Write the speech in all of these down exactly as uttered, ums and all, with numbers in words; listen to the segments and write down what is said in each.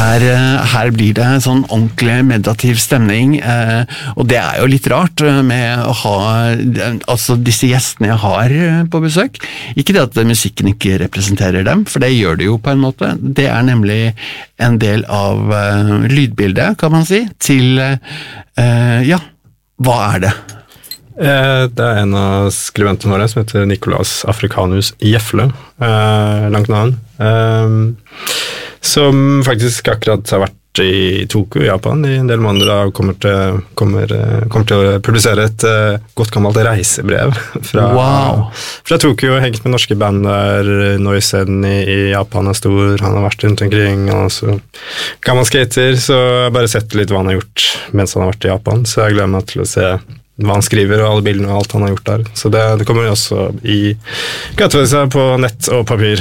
her, her blir det sånn ordentlig meditativ stemning, eh, og det er jo litt rart med å ha altså disse gjestene jeg har på besøk. Ikke det at musikken ikke representerer dem, for det gjør det jo på en måte. Det er nemlig en del av uh, lydbildet, kan man si, til uh, ja, hva er det? Det er en av skribentene våre som heter Nicolas Africanus Jeffle, eh, langt navn, eh, som faktisk akkurat har vært i Tokyo, Japan, i en del måneder og kommer til, kommer, kommer til å publisere et eh, godt gammelt reisebrev fra, wow. fra Tokyo, hengt med norske band der, Noisen i, i Japan er stor, han har vært rundt omkring, han er også gammel skater, så jeg har bare sett litt hva han har gjort mens han har vært i Japan, så jeg gleder meg til å se hva han skriver og alle bildene og alt han har gjort der. Så det, det kommer også i gateavisa på nett og papir.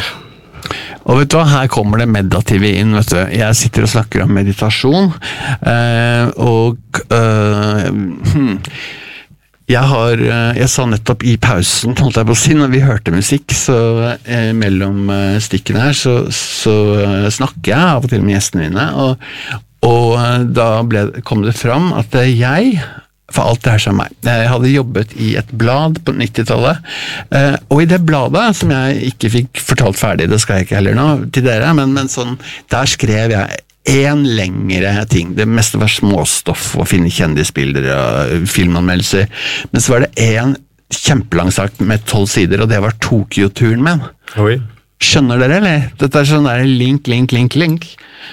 Og vet du hva, her kommer det meditative inn, vet du. Jeg sitter og snakker om meditasjon, eh, og eh, hmm, jeg har, jeg sa nettopp i pausen, holdt jeg på å si, når vi hørte musikk, så eh, mellom stikkene her, så, så snakker jeg av og til med gjestene mine, og, og da ble, kom det fram at jeg for alt det her som meg. Jeg hadde jobbet i et blad på nittitallet, og i det bladet, som jeg ikke fikk fortalt ferdig, det skal jeg ikke heller nå til dere, men, men sånn, der skrev jeg en lengre ting. Det meste var småstoff, å finne kjendisbilder og filmanmeldelser, men så var det en kjempelang sak med tolv sider, og det var Tokyo-turen min. Oi. Skjønner dere, eller? Dette er sånn der link, link, link, link.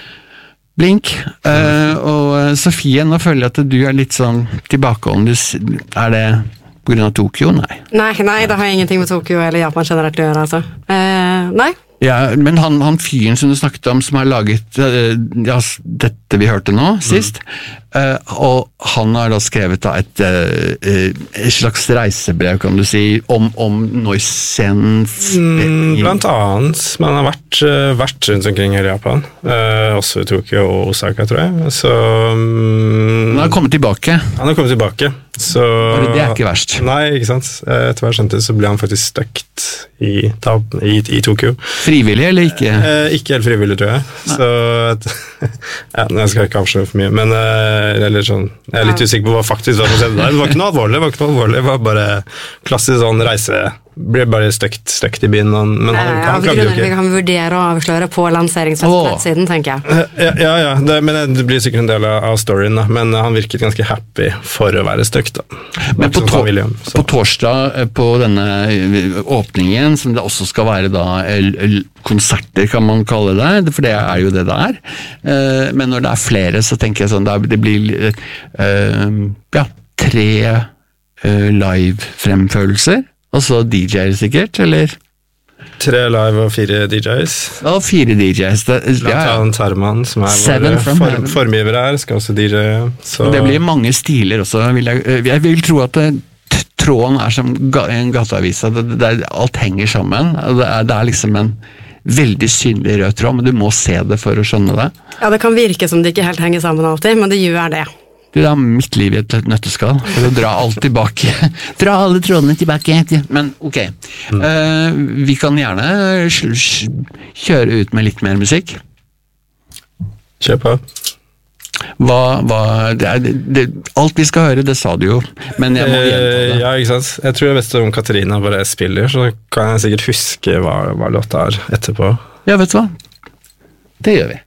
Blink, uh, og Sofie, nå føler jeg at du er litt sånn tilbakeholden, er det på grunn av Tokyo? Nei. Nei, nei, det har ingenting med Tokyo eller Japan generelt å gjøre, altså. Uh, nei. Ja, men han, han fyren som du snakket om, som har laget uh, ja, dette vi hørte nå, sist, mm. uh, og han har da skrevet da et, uh, et slags reisebrev, kan du si, om, om Noisen. Mm, blant annet, man har vært, uh, vært rundt omkring her i Japan, uh, også i Tokyo og Osaka, tror jeg. Så, um, han har kommet tilbake. Han har kommet tilbake. Så, det er ikke verst. Nei, ikke sant. Etter hva jeg skjønte, så ble han faktisk støkt i, i, i Tokyo. Frivillig eller ikke? Eh, ikke helt frivillig, tror jeg. Nei. Så ja, jeg skal ikke avsløre for mye, men eh, eller sånn, jeg er litt usikker på hva faktisk var som skjedde der. Det var ikke noe alvorlig, det var ikke noe alvorlig, det var bare klassisk sånn reise. Ble bare støkt, støkt i byen, men han, ja, han klagde jo ikke. Vi kan vurdere å avsløre på lanseringsnettsiden, tenker jeg. Ja, ja, ja det, men det blir sikkert en del av storyen, da. Men han virket ganske happy for å være støkt, da. Men på, to William, på torsdag, på denne åpningen, som det også skal være da konserter, kan man kalle det, for det er jo det det er. Men når det er flere, så tenker jeg sånn, det blir ja, tre live-fremførelser. Og så D J-er sikkert, eller? Tre live og fire D Js. Ja, fire D Js. Det, ja, ja. Terman, som er Seven vår form, formgiver her, skal også D J. Så. Det blir mange stiler også. Vil jeg, jeg vil tro at det, tråden er som en gateavisa. Det, det, alt henger sammen. Det er, det er liksom en veldig synlig rød tråd, men du må se det for å skjønne det. Ja, det kan virke som det ikke helt henger sammen alltid, men det gjør det. Du har mitt liv i et nøtteskall, for å dra alt tilbake. Dra alle trådene tilbake. Men ok, mm. uh, vi kan gjerne kjøre ut med litt mer musikk. Kjør på. Hva, hva, det er, det, alt vi skal høre, det sa du jo, men jeg må gjenta det. Ja, ikke sant? Jeg tror jeg vet om Katarina bare spiller, så kan jeg sikkert huske hva, hva låta er etterpå. Ja, vet du hva? Det gjør vi.